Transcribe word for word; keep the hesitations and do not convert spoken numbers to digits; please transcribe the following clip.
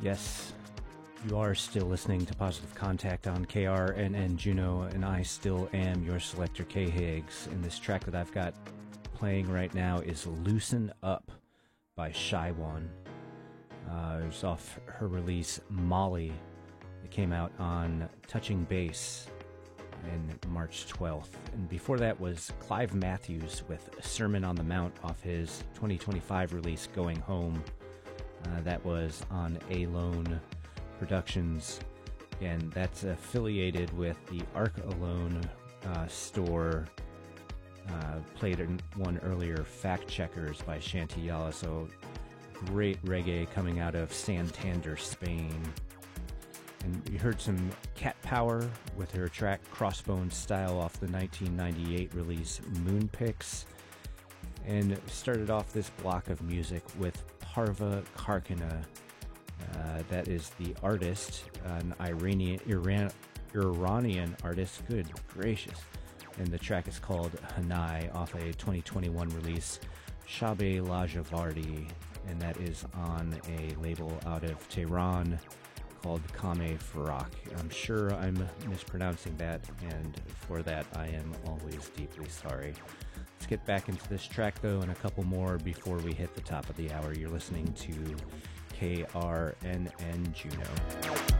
Yes, you are still listening to Positive Contact on K R N N Juneau, and I still am your selector, K Higgs. And this track that I've got playing right now is Loosen Up by Shy One. Uh, it's off her release Molly. It came out on Touching Base on March twelfth. And before that was Clive Matthews with Sermon on the Mount off his twenty twenty-five release Going Home. Uh, that was on Alone Productions, and that's affiliated with the Arc Alone uh, store. Uh, played one earlier, Fact Checkers by Shanti Yala. So great reggae coming out of Santander, Spain. And we heard some Cat Power with her track Crossbone Style off the nineteen ninety-eight release Moonpix. And started off this block of music with Parva Karkina. Uh, that is the artist, an Iranian, Iran, Iranian artist. Good gracious. And the track is called Hanai off a twenty twenty-one release, Shabe Lajavardi. And that is on a label out of Tehran called Kame Farak. I'm sure I'm mispronouncing that, and for that I am always deeply sorry. Let's get back into this track though, and a couple more before we hit the top of the hour. You're listening to K R N N Juneau.